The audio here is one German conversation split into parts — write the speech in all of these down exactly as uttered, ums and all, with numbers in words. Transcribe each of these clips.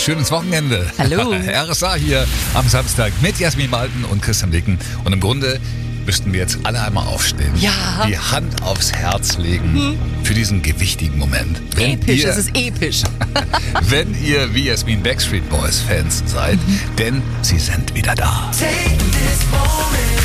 schönes Wochenende. Hallo. R S A hier am Samstag mit Jasmin Malten und Christian Dicken. Und im Grunde müssten wir jetzt alle einmal aufstehen. Ja. Die Hand aufs Herz legen hm. für diesen gewichtigen Moment. Wenn episch, ihr, das ist episch. Wenn ihr wie Jasmin Backstreet Boys Fans seid, mhm. denn sie sind wieder da. Take this moment.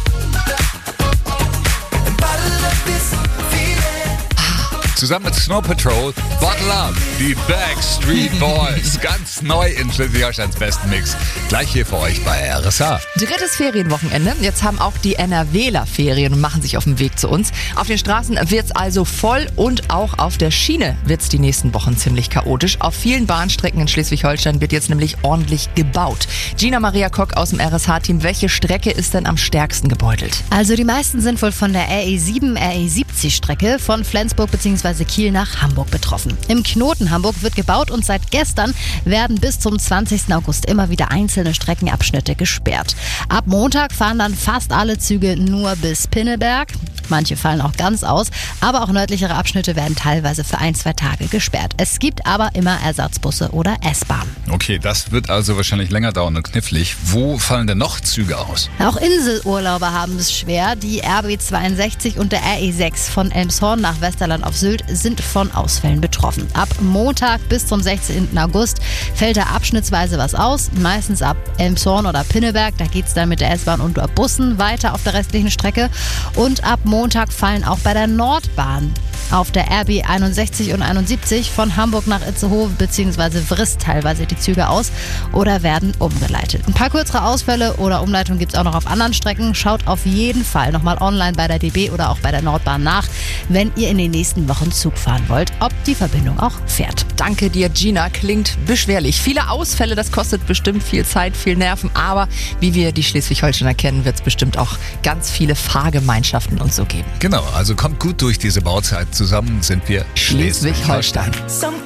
Zusammen mit Snow Patrol, Bottle Up, die Backstreet Boys. Ganz neu in Schleswig-Holsteins besten Mix. Gleich hier für euch bei R S A. Drittes Ferienwochenende. Jetzt haben auch die NRWler Ferien und machen sich auf den Weg zu uns. Auf den Straßen wird's also voll und auch auf der Schiene wird's die nächsten Wochen ziemlich chaotisch. Auf vielen Bahnstrecken in Schleswig-Holstein wird jetzt nämlich ordentlich gebaut. Gina Maria Kock aus dem R S H-Team. Welche Strecke ist denn am stärksten gebeutelt? Also die meisten sind wohl von der R E sieben, R E siebzig Strecke von Flensburg bzw. Kiel nach Hamburg betroffen. Im Knoten Hamburg wird gebaut und seit gestern werden bis zum zwanzigsten August immer wieder einzelne Streckenabschnitte gesperrt. Ab Montag fahren dann fast alle Züge nur bis Pinneberg. Manche fallen auch ganz aus, aber auch nördlichere Abschnitte werden teilweise für ein, zwei Tage gesperrt. Es gibt aber immer Ersatzbusse oder S-Bahn. Okay, das wird also wahrscheinlich länger dauern und knifflig. Wo fallen denn noch Züge aus? Auch Inselurlauber haben es schwer. Die R B zweiundsechzig und der R E sechs von Elmshorn nach Westerland auf Sylt sind von Ausfällen betroffen. Ab Montag bis zum sechzehnten August fällt da abschnittsweise was aus. Meistens ab Elmshorn oder Pinneberg. Da geht es dann mit der S-Bahn und Bussen weiter auf der restlichen Strecke. Und ab Montag fallen auch bei der Nordbahn auf der R B einundsechzig und einundsiebzig von Hamburg nach Itzehoe bzw. Vrist teilweise die Züge aus oder werden umgeleitet. Ein paar kürzere Ausfälle oder Umleitungen gibt es auch noch auf anderen Strecken. Schaut auf jeden Fall nochmal online bei der D B oder auch bei der Nordbahn nach, wenn ihr in den nächsten Wochen Zug fahren wollt, ob die Verbindung auch fährt. Danke dir, Gina. Klingt beschwerlich. Viele Ausfälle, das kostet bestimmt viel Zeit, viel Nerven. Aber wie wir die Schleswig-Holsteiner kennen, wird es bestimmt auch ganz viele Fahrgemeinschaften und so geben. Genau, also kommt gut durch diese Bauzeit. Zusammen sind wir Schleswig-Holstein. Schleswig-Holstein.